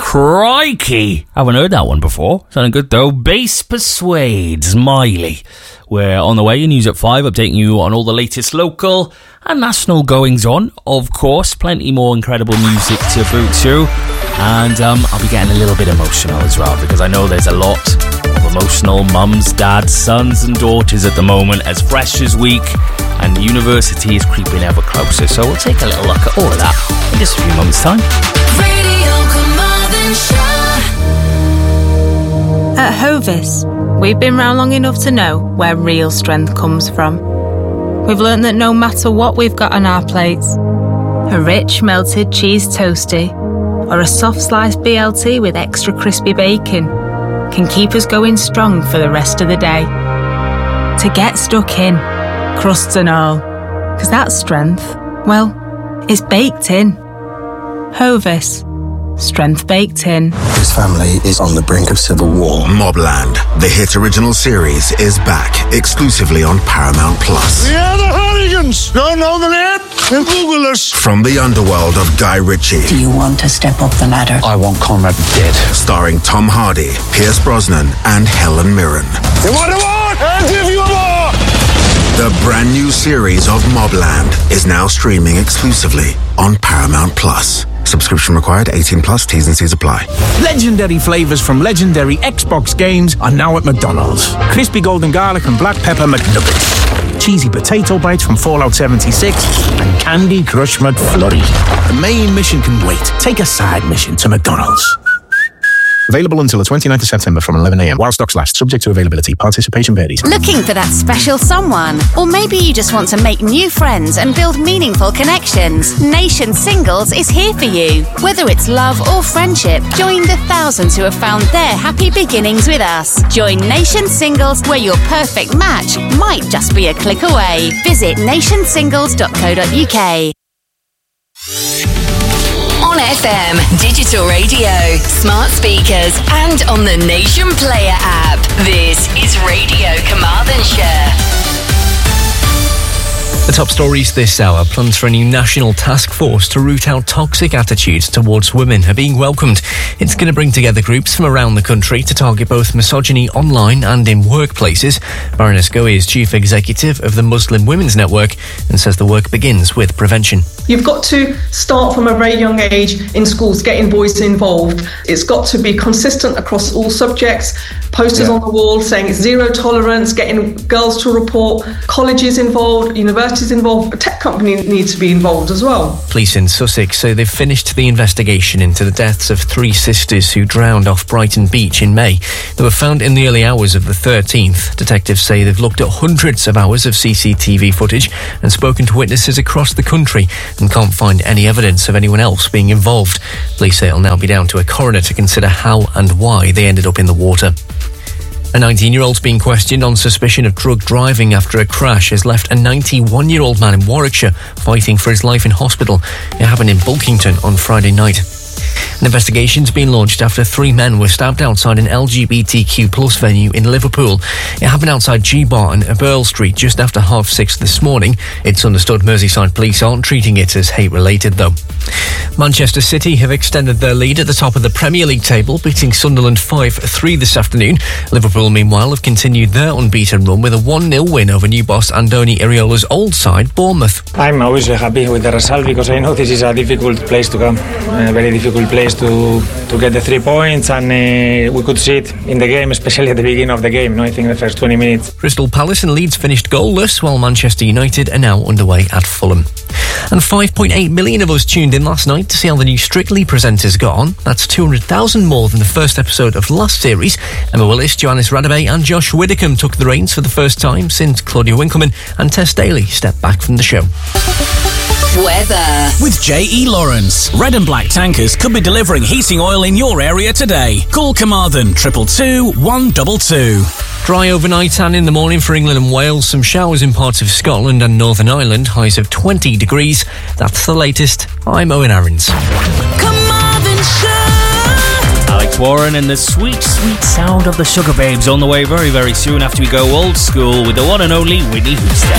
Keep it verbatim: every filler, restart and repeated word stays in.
Crikey! Haven't heard that one before. Sounding good though. Bass Persuades, Miley. We're on the way. Your news at five, updating you on all the latest local and national goings on. Of course, plenty more incredible music to boot through. And um, I'll be getting a little bit emotional as well, because I know there's a lot of emotional mums, dads, sons and daughters at the moment, as fresh as week and university is creeping ever closer. So we'll take a little look at all of that in just a few moments' time. Radio Carmarthenshire. At Hovis, we've been round long enough to know where real strength comes from. We've learned that no matter what we've got on our plates, a rich melted cheese toastie or a soft sliced B L T with extra crispy bacon can keep us going strong for the rest of the day. To get stuck in, crusts and all, because that strength, well, it's baked in. Hovis. Strength baked in. His family is on the brink of civil war. Mobland, the hit original series, is back exclusively on Paramount Plus. We are the Hooligans! Don't know the name? Then Google us. From the underworld of Guy Ritchie. Do you want to step up the ladder? I want Conrad dead. Starring Tom Hardy, Pierce Brosnan, and Helen Mirren. You want a war? I'll give you a war! The brand new series of Mobland is now streaming exclusively on Paramount Plus. Subscription required, eighteen plus, T's and C's apply. Legendary flavours from legendary Xbox games are now at McDonald's. Crispy golden garlic and black pepper McNuggets. Cheesy potato bites from Fallout seventy-six and Candy Crush McFlurry. The main mission can wait. Take a side mission to McDonald's. Available until the twenty-ninth of September from eleven a.m. while stocks last. Subject to availability. Participation varies. Looking for that special someone? Or maybe you just want to make new friends and build meaningful connections? Nation Singles is here for you. Whether it's love or friendship, join the thousands who have found their happy beginnings with us. Join Nation Singles, where your perfect match might just be a click away. Visit nation singles dot co dot uk. On F M, digital radio, smart speakers, and on the Nation Player app. This is Radio Carmarthenshire. The top stories this hour. Plans for a new national task force to root out toxic attitudes towards women are being welcomed. It's going to bring together groups from around the country to target both misogyny online and in workplaces. Baroness Goey is chief executive of the Muslim Women's Network and says the work begins with prevention. You've got to start from a very young age in schools, getting boys involved. It's got to be consistent across all subjects. Posters yeah. on the wall saying it's zero tolerance, getting girls to report, colleges involved, universities involved, a tech company needs to be involved as well. Police in Sussex say they've finished the investigation into the deaths of three sisters who drowned off Brighton Beach in May. They were found in the early hours of the thirteenth. Detectives say they've looked at hundreds of hours of C C T V footage and spoken to witnesses across the country and can't find any evidence of anyone else being involved. Police say it'll now be down to a coroner to consider how and why they ended up in the water. A nineteen-year-old's being questioned on suspicion of drug driving after a crash has left a ninety-one-year-old man in Warwickshire fighting for his life in hospital. It happened in Bulkington on Friday night. An investigation's been launched after three men were stabbed outside an L G B T Q plus venue in Liverpool. It happened outside G-Bar and Earl Street just after half six this morning. It's understood Merseyside police aren't treating it as hate-related, though. Manchester City have extended their lead at the top of the Premier League table, beating Sunderland five three this afternoon. Liverpool, meanwhile, have continued their unbeaten run with a one nil win over new boss Andoni Iraola's old side, Bournemouth. I'm always happy with the result because I know this is a difficult place to come, a very difficult place to to get the three points, and uh, we could see it in the game, especially at the beginning of the game. No, I think the first twenty minutes. Crystal Palace and Leeds finished goalless, while Manchester United are now underway at Fulham. And five point eight million of us tuned in last night to see how the new Strictly presenters got on. That's two hundred thousand more than the first episode of last series. Emma Willis, Johannes Radebe and Josh Widdicombe took the reins for the first time since Claudia Winkleman and Tess Daly stepped back from the show. Weather. With J E Lawrence. Red and Black Tankers could be delivering heating oil in your area today. Call Carmarthen triple two one two two. Dry overnight and in the morning for England and Wales. Some showers in parts of Scotland and Northern Ireland. Highs of twenty degrees. That's the latest. I'm Owen Aarons. Alex Warren and the sweet, sweet sound of the Sugar Babes on the way very, very soon after we go old school with the one and only Whitney Houston.